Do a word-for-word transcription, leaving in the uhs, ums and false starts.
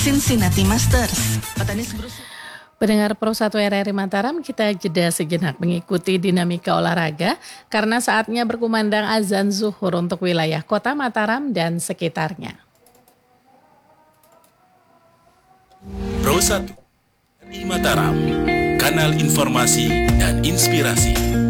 Cincinnati Masters. Petenis berusia Pendengar Pro satu R R I Mataram, kita jeda sejenak mengikuti dinamika olahraga karena saatnya berkumandang azan zuhur untuk wilayah kota Mataram dan sekitarnya. Pro satu R R I Mataram, kanal informasi dan inspirasi.